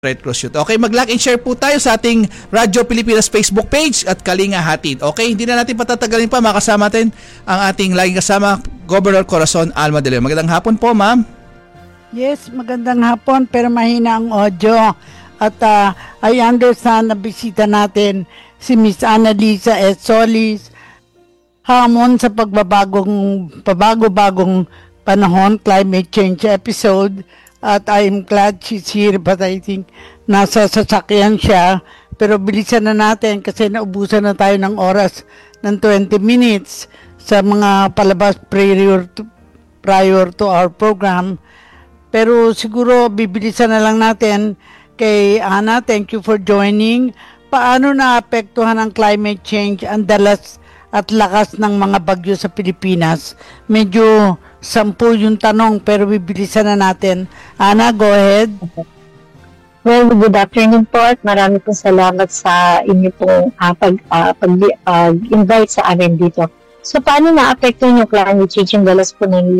Red Cross Youth. Okay, mag-like and share po tayo sa ating Radyo Pilipinas Facebook page at Kalinga Hatid. Okay, hindi na natin patatagalin pa. Makasama natin ang ating laging kasama, Governor Corazon Alma de Leon. Magandang hapon po, ma'am. Yes, magandang hapon pero mahina ang audio. At I understand na bisita natin si Miss Annalisa S. Solis. Hamon sa pabago-bagong panahon, climate change episode. At I'm glad she's here, but I think nasa sasakyan siya. Pero bilisan na natin kasi naubusan na tayo ng oras ng 20 minutes sa mga palabas prior to our program. Pero siguro bibilisan na lang natin. Kay Ana, thank you for joining. Paano naapektuhan ng climate change ang dalas at lakas ng mga bagyo sa Pilipinas? Medyo 10 yung tanong pero bibilisan na natin. Ana, go ahead. Well, good afternoon po at marami pong salamat sa inyo pong pag-invite sa amin dito. So, paano na-apektuhan yung climate change yung dalas po ng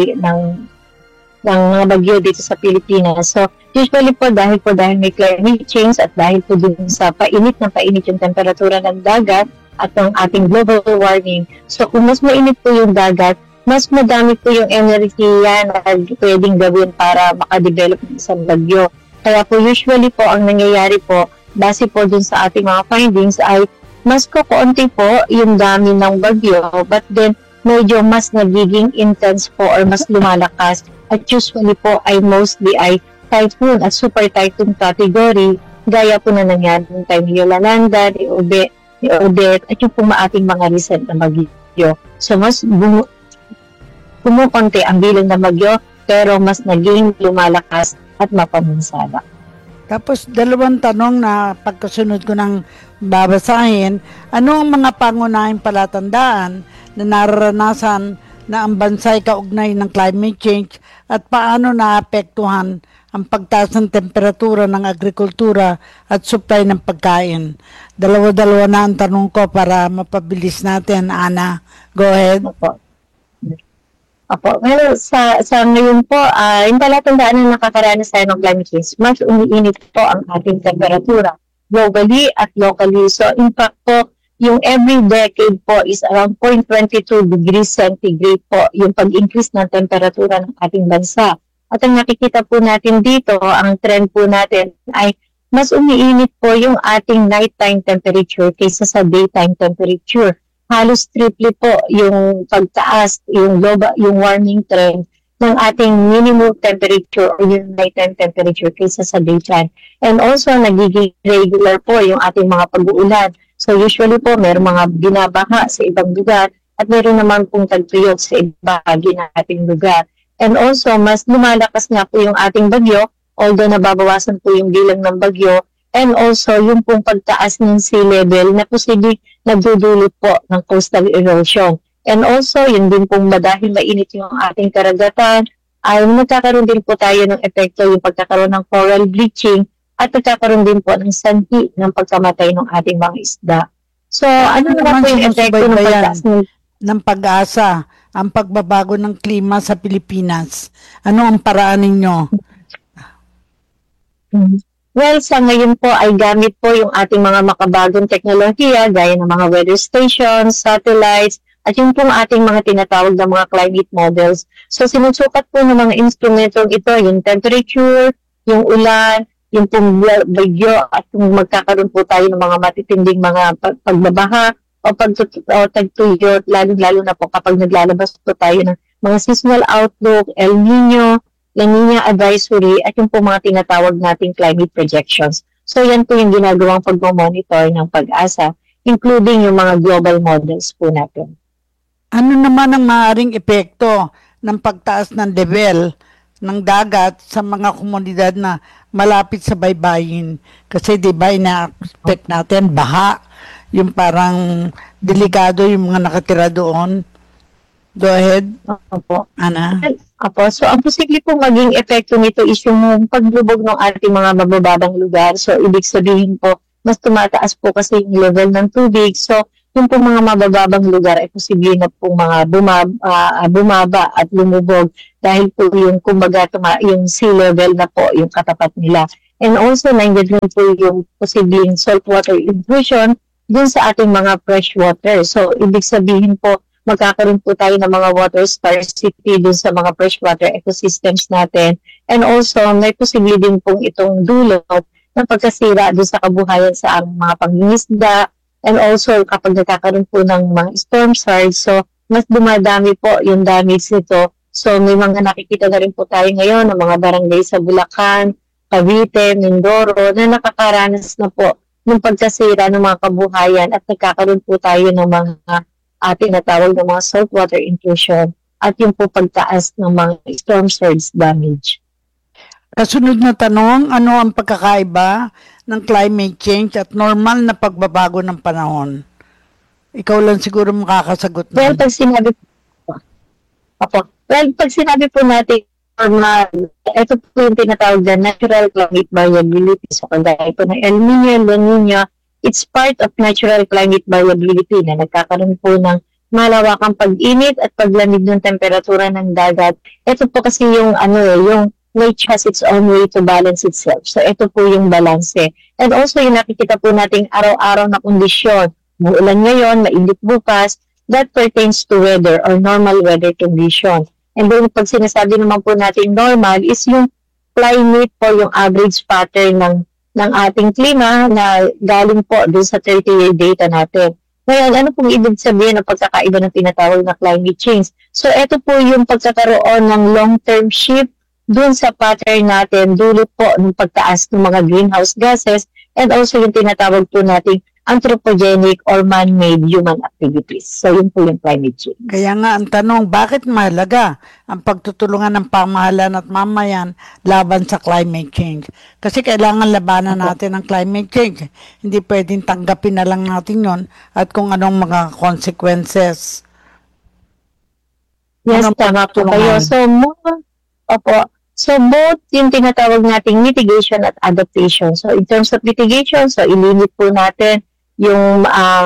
mga bagyo dito sa Pilipinas? So, usually po dahil may climate change at dahil po din sa painit yung temperatura ng dagat at ng ating global warming. So, kung mas mainit po yung dagat, mas madami po yung enerhiya na pwedeng gawin para makadevelop ng isang bagyo. Kaya po usually po ang nangyayari po, base po dun sa ating mga findings ay mas kukunti po yung dami ng bagyo, but then medyo mas nagiging intense po or mas lumalakas. At usually po ay mostly ay typhoon at super typhoon category, gaya po na nangyari ng time ni Yolanda, ni Odette, at yung po ating mga recent na bagyo. So mas kumukonti ang bilang ng bagyo, pero mas naging lumalakas at mapaminsala. Tapos, 2 tanong na pagkasunod ko ng babasahin. Ano ang mga pangunahing palatandaan na nararanasan na ang bansa'y kaugnay ng climate change at paano naapektuhan ang pagtaas ng temperatura ng agrikultura at supply ng pagkain? 2 na ang tanong ko para mapabilis natin. Ana, go ahead. Opo. Well, sa ngayon po, yung palatandaan na nakakaranas tayo ng climate change, mas umiinit po ang ating temperatura globally at locally. So, in fact po, yung every decade po is around 0.22 degrees centigrade po yung pag-increase ng temperatura ng ating bansa. At ang nakikita po natin dito, ang trend po natin ay mas umiinit po yung ating nighttime temperature kaysa sa daytime temperature. Halos triple po yung pagtaas, yung warming trend ng ating minimum temperature o yung nighttime temperature kaysa sa daytime. And also, nagiging regular po yung ating mga pag-uulan. So usually po, mayroong mga binabaha sa ibang lugar at mayroon naman pong tagtuyot sa ibahagi ng ating lugar. And also, mas lumalakas nga po yung ating bagyo, although nababawasan po yung bilang ng bagyo. And also, yung pong pagtaas ng sea level na posibleng nagdudulot po ng coastal erosion. And also, yun din pong dahil mainit yung ating karagatan, ay nagkakaroon din po tayo ng epekto yung pagkakaroon ng coral bleaching at nagkakaroon din po ng sanhi ng pagkamatay ng ating mga isda. So, ano naman po yung epekto ng pagtaas ng pag-asa, ang pagbabago ng klima sa Pilipinas? Ano ang paraan ninyo? Well, sa ngayon po ay gamit po yung ating mga makabagong teknolohiya gaya ng mga weather stations, satellites, at yung pong ating mga tinatawag na mga climate models. So, sinusukat po ng mga instrumentong ito, yung temperature, yung ulan, yung pong bagyo, at kung magkakaroon po tayo ng mga matitinding mga pagbabaha o tagtuyot, lalo na po kapag naglalabas po tayo ng mga seasonal outlook, El Nino, La Nina Advisory at yung po mga tinatawag nating climate projections. So yan po yung ginagawang pag-monitor ng pag-asa, including yung mga global models po natin. Ano naman ang maaaring epekto ng pagtaas ng level ng dagat sa mga komunidad na malapit sa baybayin? Kasi di ba ina-expect natin baha, yung parang delikado yung mga nakatira doon. Go ahead. Opo. Ana? Opo. So, ang posible pong maging epekto nito is yung paglubog ng ating mga mabababang lugar. So, ibig sabihin po, mas tumataas po kasi yung level ng tubig. So, yung pong mga mabababang lugar ay posible na pong mga bumaba at lumubog dahil po yung kumbaga yung sea level na po yung katapat nila. And also, nandiyan din po yung posibleng saltwater intrusion dun sa ating mga freshwater. So, ibig sabihin po, magkakaroon po tayo ng mga water scarcity dun sa mga freshwater ecosystems natin. And also, may posible din pong itong dulot ng pagkasira dun sa kabuhayan sa aming mga pangingisda. And also, kapag nagkakaroon po ng mga storm surge, so mas dumadami po yung damage nito. So, may mga nakikita na rin po tayo ngayon ng mga barangay sa Bulacan, Cavite, Mindoro, na nakakaranas na po ng pagkasira ng mga kabuhayan at nagkakaroon po tayo ng mga tinatawag ng mga saltwater intrusion at yung po pagtaas ng mga storm surge damage. Kasunod na tanong, ano ang pagkakaiba ng climate change at normal na pagbabago ng panahon? Ikaw lang siguro makakasagot. Well, pag sinabi po natin normal, ito po yung tinatawag na natural climate variability. So, kagaya po ng El Niño, La Niña, it's part of natural climate variability na nagkakaroon po ng malawakang pag-init at paglamig ng temperatura ng dagat. Ito po kasi yung yung nature has its own way to balance itself. So, ito po yung balanse. And also, yung nakikita po nating araw-araw na kondisyon, muulan ngayon, mainit bukas, that pertains to weather or normal weather condition. And then, pag sinasabi naman po natin normal is yung climate po, yung average pattern ng ating klima na galing po dun sa 30-year data natin. Ngayon, ano pong ibig sabihin ng pagkakaiba ng tinatawag na climate change? So, ito po yung pagkakaroon ng long-term shift dun sa pattern natin, dulot po ng pagtaas ng mga greenhouse gases and also yung tinatawag po nating anthropogenic or man-made human activities. So, yun po yung climate change. Kaya nga, ang tanong, bakit mahalaga ang pagtutulungan ng pamahalaan at mamayan laban sa climate change? Kasi kailangan labanan natin ang climate change. Hindi pwedeng tanggapin na lang natin yon at kung anong mga consequences. Yes, tama po kayo. So, both yung tinatawag nating mitigation at adaptation. So, in terms of mitigation, so ilimit po natin yung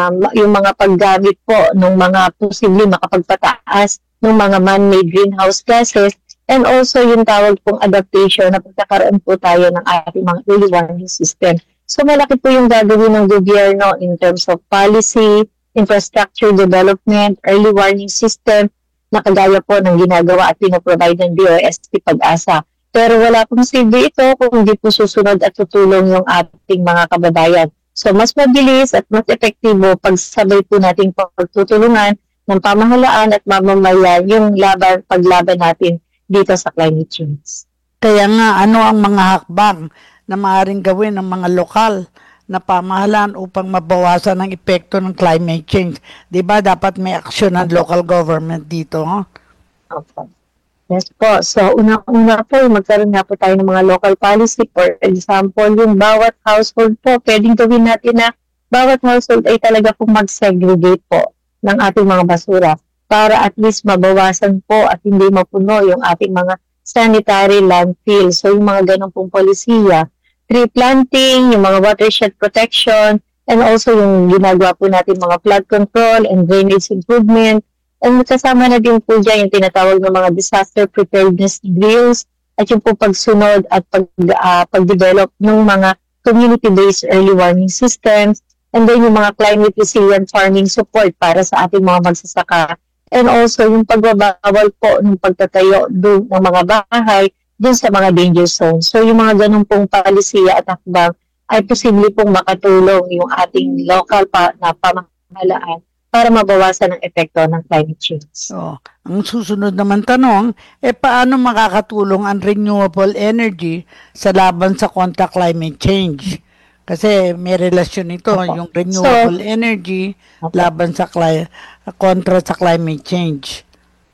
mga paggamit po ng mga posible makapagpataas ng mga man-made greenhouse gases and also yung tawag pong adaptation na pagkakaroon po tayo ng ating mga early warning system. So, malaki po yung gagawin ng gobyerno in terms of policy, infrastructure development, early warning system, na kagaya po ng ginagawa at pinoprovide ng DOST Pag-asa. Pero wala pong silbi ito kung hindi po susunod at tutulong yung ating mga kababayan. So, mas mabilis at mas epektibo pag sabay po nating pagtutulungan ng pamahalaan at mamamayan yung paglaban natin dito sa climate change. Kaya nga, ano ang mga hakbang na maaaring gawin ng mga lokal na pamahalaan upang mabawasan ang epekto ng climate change? Diba dapat may aksyon ng local government dito? Huh? Okay. Yes po. So, una po, magkaroon nga po tayo ng mga local policy. For example, yung bawat household po, pwedeng gawin natin na bawat household ay talaga pong mag-segregate po ng ating mga basura para at least mabawasan po at hindi mapuno yung ating mga sanitary landfill. So, yung mga ganong pong polisiya, tree planting, yung mga watershed protection, and also yung ginagawa po natin mga flood control and drainage improvement. And kasama na din po dyan yung tinatawag ng mga disaster preparedness drills at yung po pagsunod at pag-develop ng mga community-based early warning systems and then yung mga climate resilient farming support para sa ating mga magsasaka. And also yung pagbabawal po ng pagtatayo ng mga bahay dun sa mga danger zones. So yung mga ganun pong palisiya at hakbang ay posible pong makatulong yung ating local na pamahalaan para mabawasan ang epekto ng climate change. So, ang susunod naman tanong, paano makakatulong ang renewable energy sa laban sa kontra climate change? Kasi may relasyon ito, yung renewable energy laban sa kontra sa climate change.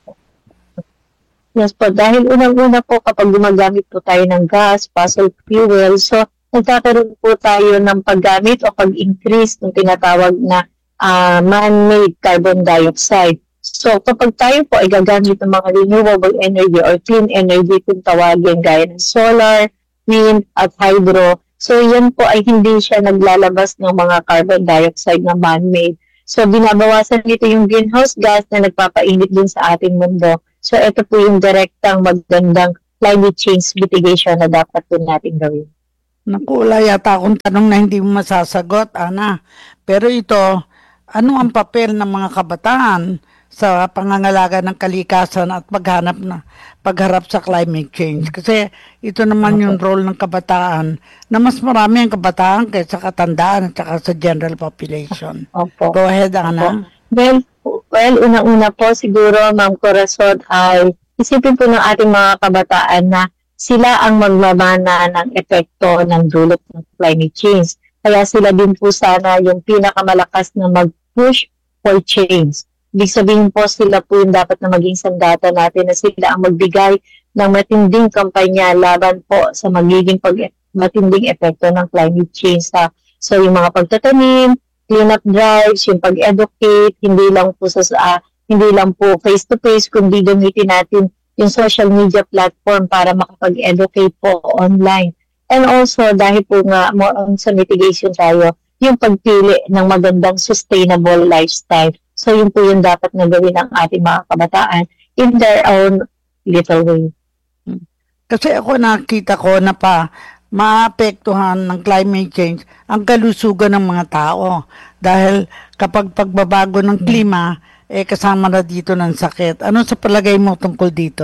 Yes po, dahil unang-una po kapag gumagamit po tayo ng gas, fossil fuel, so nagkakaroon po tayo ng paggamit o pag-increase ng tinatawag na man-made carbon dioxide. So, kapag tayo po ay gagamit ng mga renewable energy or clean energy kung tawagin gaya ng solar, wind, at hydro, so yan po ay hindi siya naglalabas ng mga carbon dioxide na man-made. So, binabawasan nito yung greenhouse gas na nagpapainit din sa ating mundo. So, ito po yung direktang magandang climate change mitigation na dapat po natin gawin. Naku, wala yata akong tanong na hindi mo masasagot, Ana. Pero ito, ano ang papel ng mga kabataan sa pangangalaga ng kalikasan at pagharap sa climate change? Kasi ito naman yung role ng kabataan na mas marami ang kabataan kaysa katandaan at saka sa general population. Opo. Go ahead, Ana. Well, unang-una po siguro, Ma'am Corazon, ay isipin po ng ating mga kabataan na sila ang magmamana ng epekto ng dulot ng climate change. Kaya sila din po sana yung pinakamalakas na mag-push for change. Ibig sabihin po sila po yung dapat na maging sandata natin na sila ang magbigay ng matinding kampanya laban po sa magiging matinding epekto ng climate change. So yung mga pagtatanim, cleanup drives, yung pag-educate, hindi lang po face-to-face, kundi gamitin natin yung social media platform para makapag-educate po online. And also, dahil po nga more on sa mitigation tayo, yung pagpili ng magandang sustainable lifestyle. So, yun po yung dapat na gawin ng ating mga kabataan in their own little way. Kasi ako nakita ko na maapektuhan ng climate change ang kalusugan ng mga tao. Dahil kapag pagbabago ng klima, kasama na dito ng sakit. Ano sa palagay mo tungkol dito?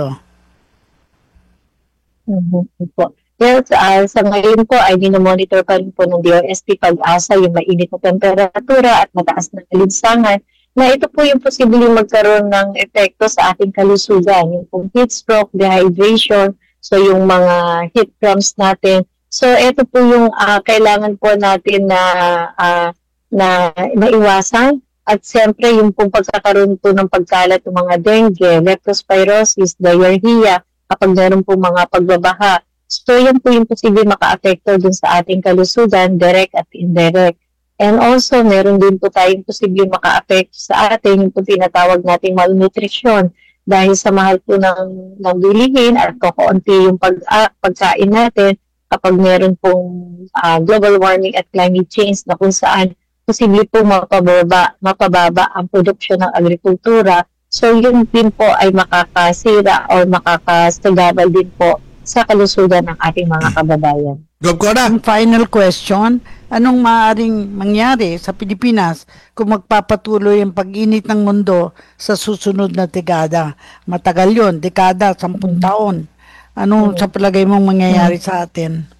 Well, sa ngayon po ay dinomonitor pa rin po ng DOST Pag-asa yung mainit na temperatura at mataas na kalinsangan na ito po yung posibleng magkaroon ng epekto sa ating kalusugan. Yung pong heat stroke, dehydration, so yung mga heat cramps natin. So ito po yung kailangan po natin na maiwasan. At siyempre, yung pong pagkakaroon po ng pagkalat ng mga dengue, leptospirosis, diarrhea, kapag meron po mga pagbabaha. So, yan po yung posible maka-apekto dun sa ating kalusugan, direct at indirect. And also, meron din po tayong posible maka-apekto sa atin, yung po tinatawag nating malnutrition. Dahil sa mahal po ng bilihin at kakaunti yung pagkain natin, kapag meron pong global warming at climate change na kung saan posible po mapababa ang produksyon ng agrikultura. So, yun din po ay makakasira o makakasagabal din po sa kalusugan ng ating mga kababayan. Ang final question, anong maaaring mangyari sa Pilipinas kung magpapatuloy ang pag-init ng mundo sa susunod na dekada? Matagal yun, dekada, 10 taon. Ano sa palagay mong mangyayari sa atin?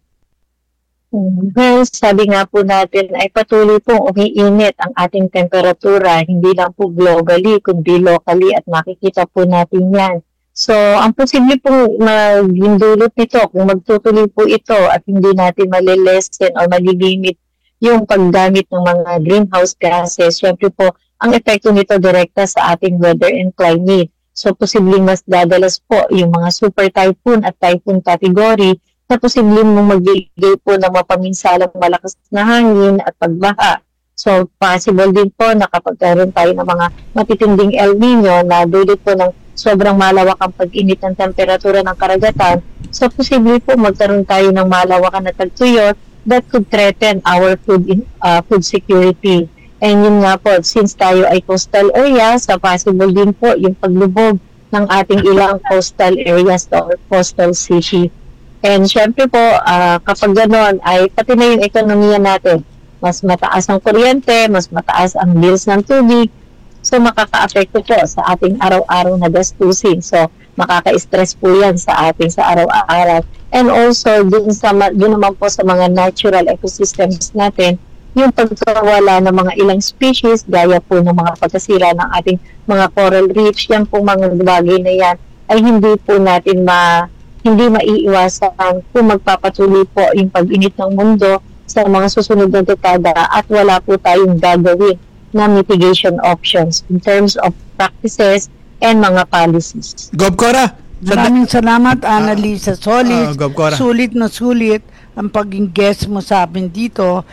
Well, sabi nga po natin ay patuloy pong umiinit ang ating temperatura, hindi lang po globally, kundi locally at makikita po natin yan. So, ang posible pong maging dulot nito, kung magtutuloy po ito at hindi natin malilesen o malilimit yung paggamit ng mga greenhouse gases, syempre po, ang epekto nito direkta sa ating weather and climate. So, posibleng mas dadalas po yung mga super typhoon at typhoon category na posibleng magbigay po ng mapaminsalang malakas na hangin at pagbaha. So, possible din po na kapag karoon tayo ng mga matitinding El Nino na dulot po ng sobrang malawak ang pag-init ng temperatura ng karagatan, so posible po magkaroon tayo ng malawakan na tagtuyot that could threaten our food security. And yun nga po, since tayo ay coastal area, so possible din po yung paglubog ng ating ilang coastal areas or coastal city. And syempre po, kapag gano'n, ay pati na yung ekonomiya natin. Mas mataas ang kuryente, mas mataas ang bills ng tubig. So, makaka-apekto po sa ating araw-araw na gastusin. So, makaka-stress po yan sa ating sa araw-araw. And also, dun naman po sa mga natural ecosystems natin, yung pagkawala ng mga ilang species, gaya po ng mga pagkasira ng ating mga coral reefs, yan po mga bagay na yan, ay hindi po natin hindi maiiwasan kung magpapatuloy po yung pag-init ng mundo sa mga susunod na dekada at wala po tayong gagawin na mitigation options in terms of practices and mga policies. Gobcora! Maraming salamat, Annalisa Solis. Gobcora. Sulit na sulit ang paging guest mo sa amin dito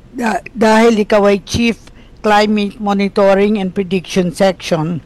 dahil ikaw ay Chief Climate Monitoring and Prediction Section.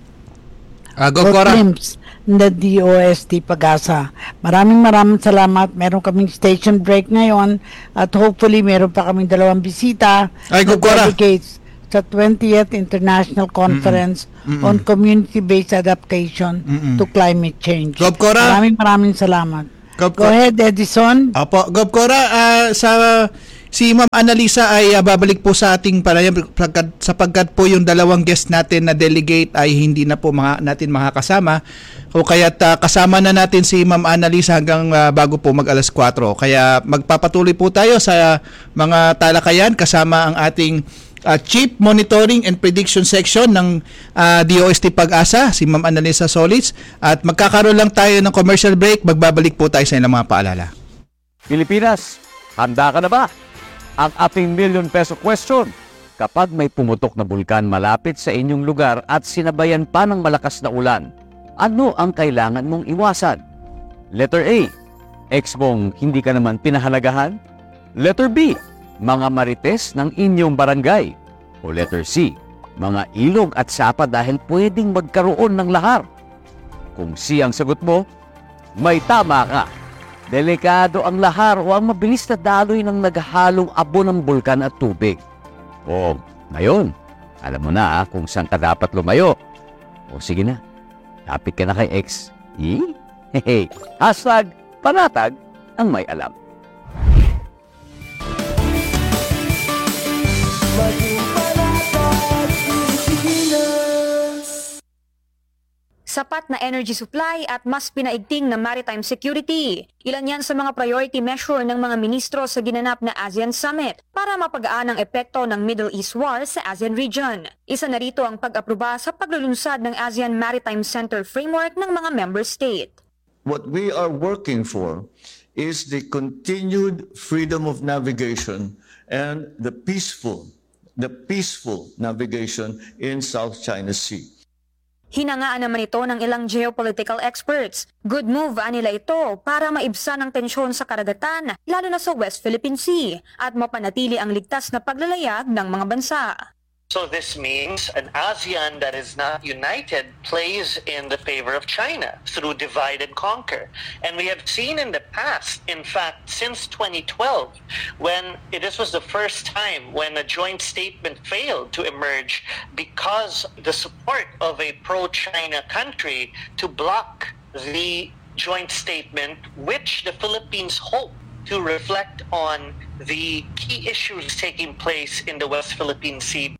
Gobcora. Na DOST Pag-asa. Maraming salamat. Meron kaming station break ngayon at hopefully meron pa kaming 2 bisita Ay, na dedicates sa 20th International Conference on Community-Based Adaptation to Climate Change. Gobcora. Maraming salamat. Go ahead, Edison. Opo, Gov Cora, si Ma'am Annalisa ay babalik po sa ating panayam sapagkat po yung dalawang guest natin na delegate ay hindi na po natin makakasama. O kaya't kasama na natin si Ma'am Annalisa hanggang bago po mag 4:00. Kaya magpapatuloy po tayo sa mga talakayan kasama ang ating Chief Monitoring and Prediction Section ng DOST Pag-asa, si Ma'am Annalisa Solis. At magkakaroon lang tayo ng commercial break. Magbabalik po tayo sa ilang mga paalala. Pilipinas, handa ka na ba? Ang ating million peso question. Kapag may pumutok na bulkan malapit sa inyong lugar at sinabayan pa ng malakas na ulan, ano ang kailangan mong iwasan? Letter A, ex mong hindi ka naman pinahalagahan? Letter B, mga marites ng inyong barangay? O letter C, mga ilog at sapa dahil pwedeng magkaroon ng lahar? Kung C ang sagot mo, may tama ka. Delikado ang lahar o ang mabilis na daloy ng naghahalong abo ng bulkan at tubig. O, ngayon, alam mo na kung saan ka dapat lumayo. O sige na, kapit ka na kay X. Hehe, hashtag panatag ang may alam. Sapat na energy supply at mas pinaigting na maritime security. Ilan yan sa mga priority measure ng mga ministro sa ginanap na ASEAN Summit para mapagaan ang epekto ng Middle East war sa ASEAN region. Isa na rito ang pag-aproba sa paglulunsad ng ASEAN Maritime Center Framework ng mga member state. What we are working for is the continued freedom of navigation and the peaceful navigation in South China Sea. Hinangaan naman ito ng ilang geopolitical experts. Good move nila ito para maibsan ang tensyon sa karagatan, lalo na sa West Philippine Sea, at mapanatili ang ligtas na paglalayag ng mga bansa. So this means an ASEAN that is not united plays in the favor of China through divide and conquer. And we have seen in the past, in fact, since 2012, when this was the first time when a joint statement failed to emerge because the support of a pro-China country to block the joint statement, which the Philippines hope to reflect on the key issues taking place in the West Philippine Sea.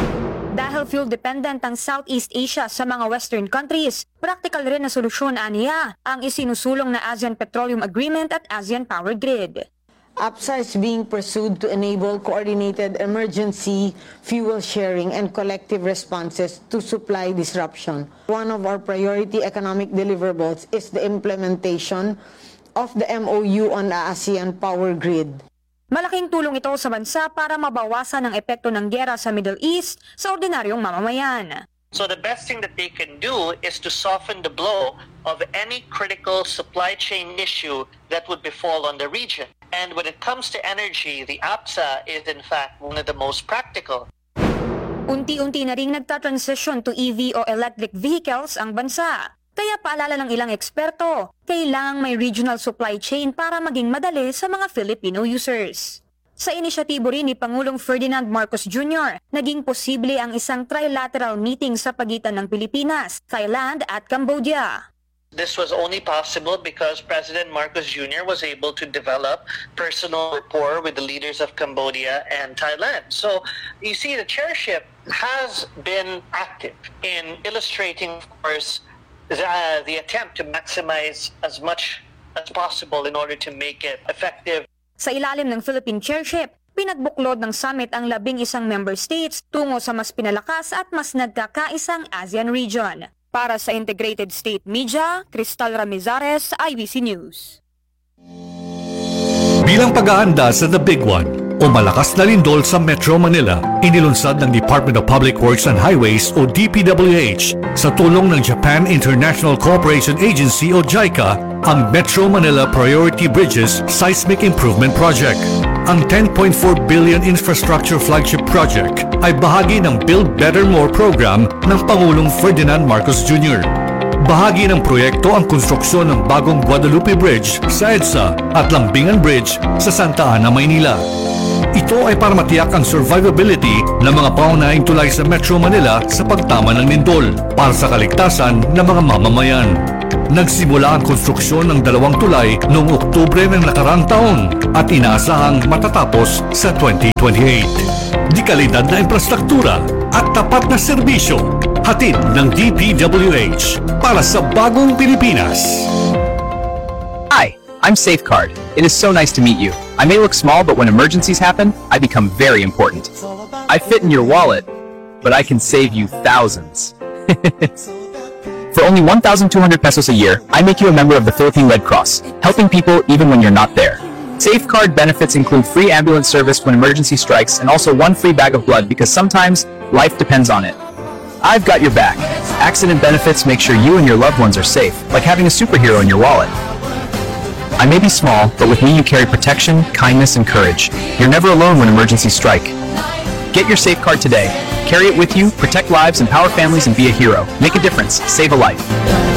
Dahil fuel-dependent ang Southeast Asia sa mga Western countries, practical rin na solusyon aniya ang isinusulong na ASEAN Petroleum Agreement at ASEAN Power Grid. APSA is being pursued to enable coordinated emergency fuel sharing and collective responses to supply disruption. One of our priority economic deliverables is the implementation of the MOU on the ASEAN Power Grid. Malaking tulong ito sa bansa para mabawasan ang epekto ng giyera sa Middle East sa ordinaryong mamamayan. So the best thing that they can do is to soften the blow of any critical supply chain issue that would befall on the region. And when it comes to energy, the APSA is in fact one of the most practical. Unti-unti na ring nagta-transition to EV o electric vehicles ang bansa. Kaya paalala ng ilang eksperto, kailangang may regional supply chain para maging madali sa mga Filipino users. Sa inisyatibo rin ni Pangulong Ferdinand Marcos Jr., naging posible ang isang trilateral meeting sa pagitan ng Pilipinas, Thailand at Cambodia. This was only possible because President Marcos Jr. was able to develop personal rapport with the leaders of Cambodia and Thailand. So you see, the chairship has been active in illustrating, of course, the attempt to maximize as much as possible in order to make it effective. Sa ilalim ng Philippine chairship, pinagbuklod ng summit ang 11 member states tungo sa mas pinalakas at mas nagkakaisang ASEAN region. Para sa Integrated State Media, Cristal Ramizares, IBC News. Bilang pag-aanda sa The Big One o malakas na lindol sa Metro Manila, inilunsad ng Department of Public Works and Highways o DPWH sa tulong ng Japan International Cooperation Agency o JICA ang Metro Manila Priority Bridges Seismic Improvement Project. Ang 10.4 billion infrastructure flagship project ay bahagi ng Build Better More program ng Pangulong Ferdinand Marcos Jr. Bahagi ng proyekto ang konstruksyon ng bagong Guadalupe Bridge sa EDSA at Lambingan Bridge sa Santa Ana, Maynila. Ito ay para matiyak ang survivability ng mga pangunahing tulay sa Metro Manila sa pagtama ng lindol para sa kaligtasan ng mga mamamayan. Nagsimula ang konstruksyon ng 2 tulay noong Oktubre ng nakarang taon at inaasahang matatapos sa 2028. Di kalidad na infrastruktura at tapat na serbisyo, hatid ng DPWH para sa bagong Pilipinas. Hi, I'm Safeguard. It is so nice to meet you. I may look small, but when emergencies happen, I become very important. I fit in your wallet, but I can save you thousands. For only 1,200 pesos a year, I make you a member of the Philippine Red Cross, helping people even when you're not there. Safeguard benefits include free ambulance service when emergency strikes and also 1 free bag of blood because sometimes life depends on it. I've got your back. Accident benefits make sure you and your loved ones are safe, like having a superhero in your wallet. I may be small, but with me you carry protection, kindness, and courage. You're never alone when emergencies strike. Get your Safeguard today. Carry it with you, protect lives, empower families, and be a hero. Make a difference. Save a life.